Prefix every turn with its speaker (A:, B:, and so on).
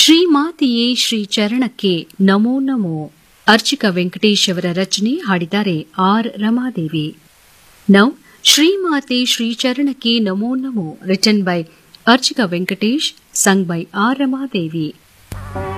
A: ಶ್ರೀಮಾತೆಯೇ ಶ್ರೀ ಚರಣಕ್ಕೆ ನಮೋ ನಮೋ. ಅರ್ಚಕ ವೆಂಕಟೇಶ್ ಅವರ ರಚನೆ, ಹಾಡಿದ್ದಾರೆ R Ramadevi. Now Shrimate Shri ಚರಣಕ್ಕೆ Namo Namo, written by ಅರ್ಚಕ Venkatesh, sung by R Ramadevi.